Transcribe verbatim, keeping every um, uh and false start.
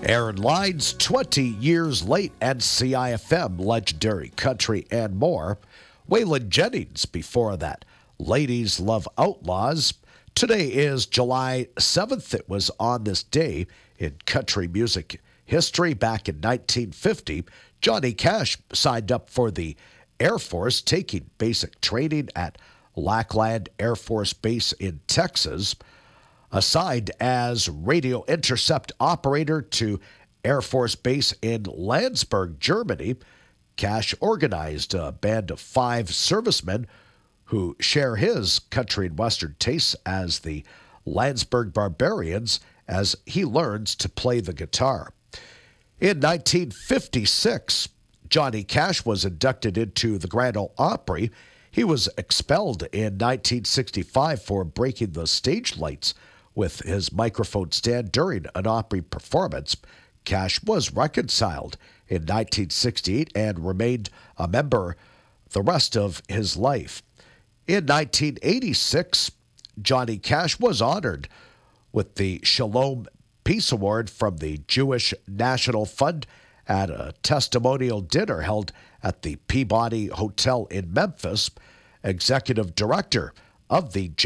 Aaron Lines, twenty years late, and C I F M, legendary country and more. Waylon Jennings before that. Ladies Love Outlaws. Today is July seventh. It was on this day in country music history back in nineteen fifty. Johnny Cash signed up for the Air Force, taking basic training at Lackland Air Force Base in Texas. Assigned as radio intercept operator to Air Force Base in Landsberg, Germany, Cash organized a band of five servicemen who share his country and western tastes as the Landsberg Barbarians as he learns to play the guitar. In nineteen fifty-six, Johnny Cash was inducted into the Grand Ole Opry. He was expelled in nineteen sixty-five for breaking the stage lights with his microphone stand during an Opry performance. Cash was reconciled in nineteen sixty-eight and remained a member the rest of his life. In nineteen eighty-six, Johnny Cash was honored with the Shalom Peace Award from the Jewish National Fund at a testimonial dinner held at the Peabody Hotel in Memphis. Executive Director of the